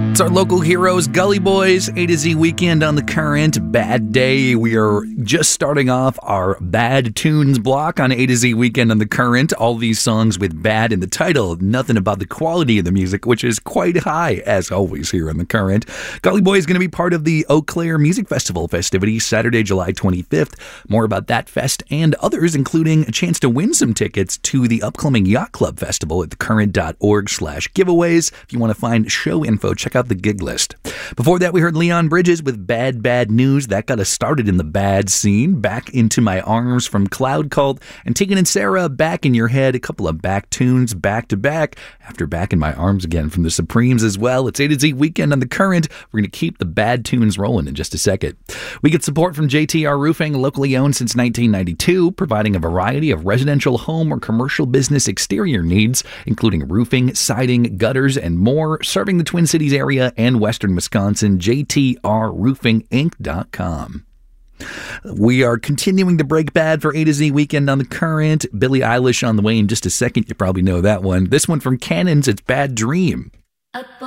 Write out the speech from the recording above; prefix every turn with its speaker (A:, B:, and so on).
A: It's our local heroes, Gully Boys, A to Z Weekend on the Current. Bad day. We are just starting off our bad tunes block on A to Z Weekend on the Current. All these songs with bad in the title. Nothing about the quality of the music, which is quite high, as always, here on the Current. Gully Boys is going to be part of the Eau Claire Music Festival festivities Saturday, July 25th. More about that fest and others, including a chance to win some tickets to the upcoming Yacht Club Festival at thecurrent.org/giveaways. If you want to find show info, check out the gig list. Before that, we heard Leon Bridges with Bad News. That got us started in the bad scene. Back Into My Arms from Cloud Cult, and Tegan and Sarah, Back in Your Head. A couple of back tunes back to back after Back in My Arms again from the Supremes as well. It's A to Z Weekend on the Current. We're going to keep the bad tunes rolling in just a second. We get support from JTR Roofing, locally owned since 1992, providing a variety of residential, home, or commercial business exterior needs, including roofing, siding, gutters, and more, serving the Twin Cities area and western Wisconsin. JTRRoofingInc.com. We are continuing to break bad for A to Z Weekend on the Current. Billie Eilish on the way in just a second. You probably know that one. This one from Cannons, it's Bad Dream.
B: Up